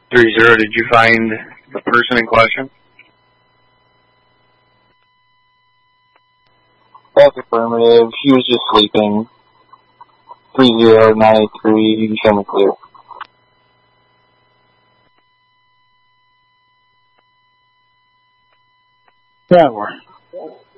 3-0, did you find the person in question? That's affirmative. He was just sleeping. 3-0, 983, you can show me clear. That works.